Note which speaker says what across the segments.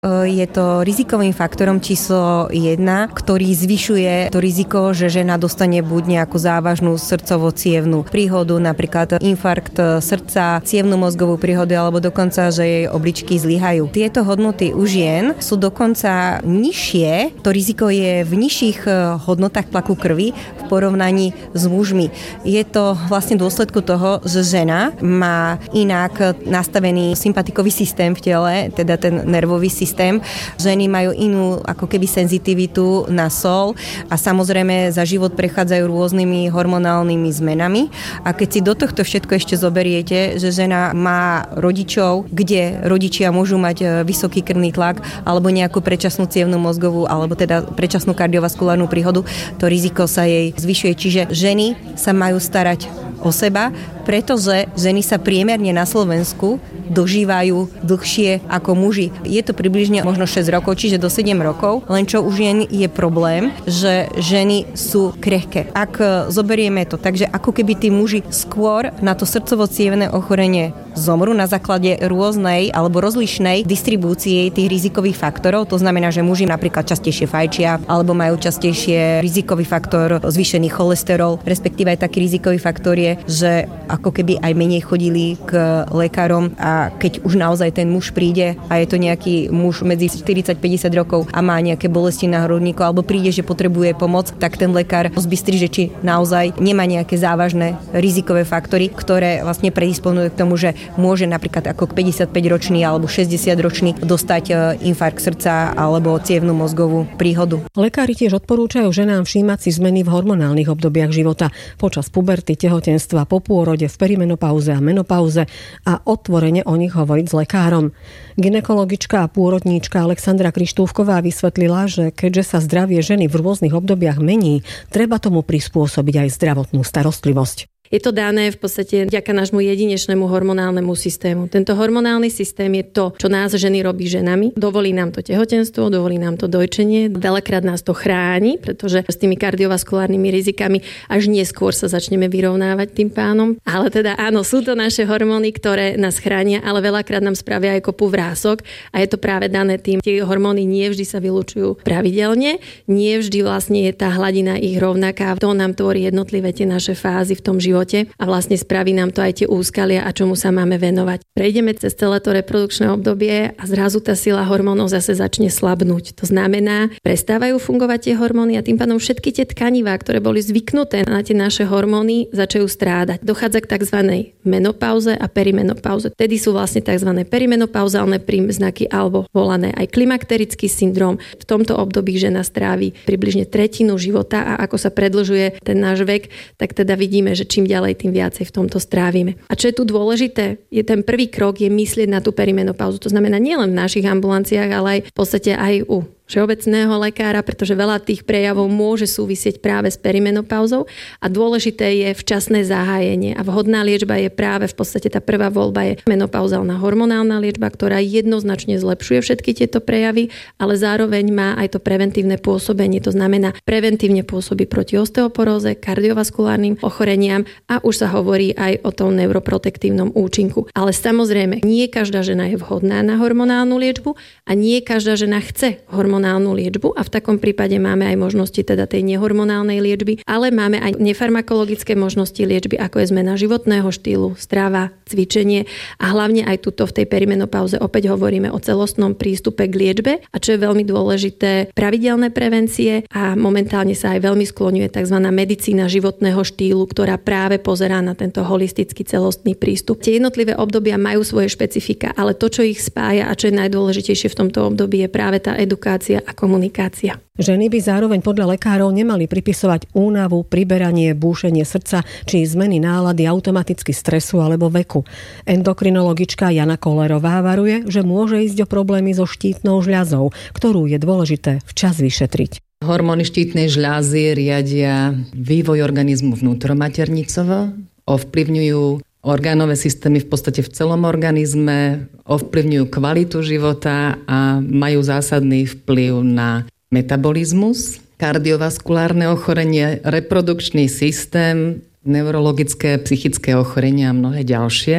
Speaker 1: Je to rizikovým faktorom číslo 1, ktorý zvyšuje to riziko, že žena dostane buď nejakú závažnú srdcovo-cievnu príhodu, napríklad infarkt srdca, cievnu mozgovú príhodu, alebo dokonca, že jej obličky zlyhajú. Tieto hodnoty u žien sú dokonca nižšie, to riziko je v nižších hodnotách tlaku krvi v porovnaní s mužmi. Je to vlastne dôsledku toho, že žena má inak nastavený sympatikový systém v tele, teda ten nervový systém. Ženy majú inú ako keby senzitivitu na sol a samozrejme za život prechádzajú rôznymi hormonálnymi zmenami. A keď si do tohto všetko ešte zoberiete, že žena má rodičov, kde rodičia môžu mať vysoký krvný tlak alebo nejakú predčasnú cievnu mozgovú alebo teda predčasnú kardiovaskulárnu príhodu, to riziko sa jej zvyšuje. Čiže ženy sa majú starať o seba, pretože ženy sa priemerne na Slovensku dožívajú dlhšie ako muži. Je to približne možno 6 rokov, čiže do 7 rokov, len čo už je problém, že ženy sú krehké. Ak zoberieme to, takže ako keby tí muži skôr na to srdcovo-cievne ochorenie zomru na základe rôznej alebo rozlišnej distribúcie tých rizikových faktorov. To znamená, že muži napríklad častejšie fajčia alebo majú častejšie rizikový faktor zvýšený cholesterol, respektíve aj taký rizikový faktor je, že ako keby aj menej chodili k lekárom a keď už naozaj ten muž príde a je to nejaký muž medzi 40-50 rokov a má nejaké bolesti na hrudníku alebo príde, že potrebuje pomoc, tak ten lekár zbystrí, že či naozaj nemá nejaké závažné rizikové faktory, ktoré vlastne predisponujú k tomu, že môže napríklad ako 55-ročný alebo 60-ročný dostať infarkt srdca alebo cievnu mozgovú príhodu.
Speaker 2: Lekári tiež odporúčajú ženám všímať si zmeny v hormonálnych obdobiach života počas puberty, tehotenstva, po pôrode, v perimenopauze a menopauze a otvorene o nich hovoriť s lekárom. Gynekologička a pôrodníčka Alexandra Krištúfková vysvetlila, že keďže sa zdravie ženy v rôznych obdobiach mení, treba tomu prispôsobiť aj zdravotnú starostlivosť.
Speaker 3: Je to dané v podstate vďaka nášmu jedinečnému hormonálnemu systému. Tento hormonálny systém je to, čo nás ženy robí ženami. Dovolí nám to tehotenstvo, dovolí nám to dojčenie. Veľakrát nás to chráni, pretože s tými kardiovaskulárnymi rizikami až neskôr sa začneme vyrovnávať tým pánom. Ale teda áno, sú to naše hormóny, ktoré nás chránia, ale veľakrát nám spravia aj kopu vrások a je to práve dané tým. Tie hormóny nie vždy sa vylučujú pravidelne, nie vždy vlastne je tá hladina ich rovnaká. To nám tvorí jednotlivé tie naše fázy v tom živote. A vlastne spraví nám to aj tie úskalia a čomu sa máme venovať. Prejdeme cez celé to reprodukčné obdobie a zrazu tá sila hormónov zase začne slabnúť. To znamená, prestávajú fungovať tie hormóny a tým pádom všetky tie tkanivá, ktoré boli zvyknuté na tie naše hormóny, začajú strádať. Dochádza k tzv. Menopauze a perimenopauze. Tedy sú vlastne tzv. Perimenopauzálne príznaky alebo volané aj klimakterický syndrom. V tomto období žena strávi približne tretinu života a ako sa predĺžuje ten náš vek, tak teda vidíme, že čím ďalej, tým viacej v tomto strávime. A čo je tu dôležité, je ten prvý krok je myslieť na tú perimenopauzu. To znamená nielen v našich ambulanciách, ale aj v podstate aj u všeobecného lekára, pretože veľa tých prejavov môže súvisieť práve s perimenopauzou a dôležité je včasné zahájenie a vhodná liečba je práve v podstate tá prvá voľba je menopauzálna hormonálna liečba, ktorá jednoznačne zlepšuje všetky tieto prejavy, ale zároveň má aj to preventívne pôsobenie, to znamená preventívne pôsobí proti osteoporóze, kardiovaskulárnym ochoreniam a už sa hovorí aj o tom neuroprotektívnom účinku. Ale samozrejme, nie každá žena je vhodná na hormonálnu liečbu a nie každá žena chce hormonálnu liečbu a v takom prípade máme aj možnosti teda tej nehormonálnej liečby, ale máme aj nefarmakologické možnosti liečby, ako je zmena životného štýlu, strava, cvičenie a hlavne aj tuto v tej perimenopauze opäť hovoríme o celostnom prístupe k liečbe a čo je veľmi dôležité, pravidelné prevencie a momentálne sa aj veľmi skloňuje tzv. Medicína životného štýlu, ktorá práve pozerá na tento holistický celostný prístup. Tie jednotlivé obdobia majú svoje špecifika, ale to, čo ich spája a čo je najdôležitejšie v tomto období je práve tá edukácia a komunikácia.
Speaker 2: Ženy by zároveň podľa lekárov nemali pripisovať únavu, priberanie, búšenie srdca či zmeny nálady automaticky stresu alebo veku. Endokrinologička Jana Kolerová varuje, že môže ísť o problémy so štítnou žľazou, ktorú je dôležité včas vyšetriť.
Speaker 4: Hormóny štítnej žľazy riadia vývoj organizmu vnútromaternicovo, ovplyvňujú orgánové systémy v podstate v celom organizme, ovplyvňujú kvalitu života a majú zásadný vplyv na metabolizmus, kardiovaskulárne ochorenie, reprodukčný systém, neurologické, psychické ochorenia a mnohé ďalšie.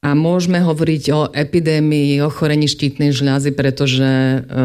Speaker 4: A môžeme hovoriť o epidémii ochorení štítnej žľazy, pretože